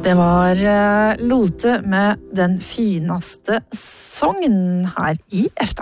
Det var Lote med den finaste sången her i EFTA.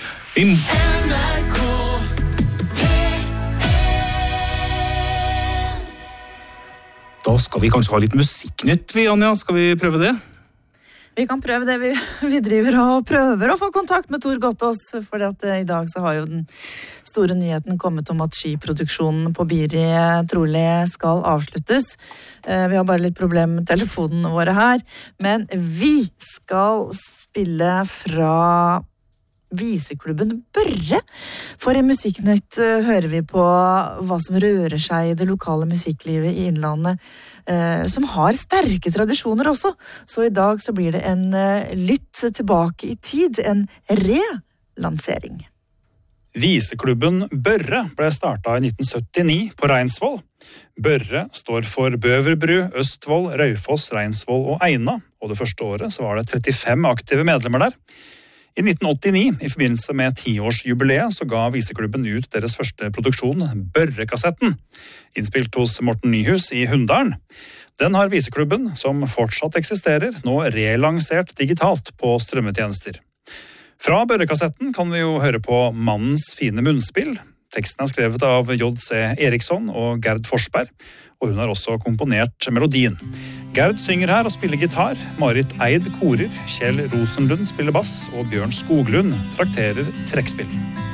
Da skal vi kanskje ha litt musikknytt, vi, Anja. Skal vi prøve det? Vi kan prøve det. Vi driver og prøver å få kontakt med Tor Gottaas, for i dag så har jo den store nyheten kommet om at skiproduksjonen på Biri trolig skal avsluttes. Vi har bare litt problem med telefonene våre her, men vi skal spille fra Viseklubben Børre. For i Musikknytt hører vi på hva som rører seg i det lokale musikklivet i Innlandet, som har sterke tradisjoner også. Så i dag så blir det en lytt tilbake i tid, en relansering. Viseklubben Børre ble startet i 1979 på Reinsvoll. Børre står for Bøverbru, Østvoll, Raufoss, Reinsvoll og Eina, og det første året så var det 35 aktive medlemmer der. I 1989, i forbindelse med 10-årsjubileet, så ga Viseklubben ut deres første produksjon, Børrekassetten, innspilt hos Morten Nyhus i Hunndalen. Den har Viseklubben, som fortsatt eksisterer, nå relansert digitalt på strømmetjenester. Fra Børrekassetten kan vi jo høre på Mannens fine munnspill. Teksten er skrevet av J.C. Eriksson og Gerd Forsberg, og hun har også komponert melodien. Gerd synger her og spiller gitar, Marit Eid korer, Kjell Rosenlund spiller bass, og Bjørn Skoglund trakterer trekkspill.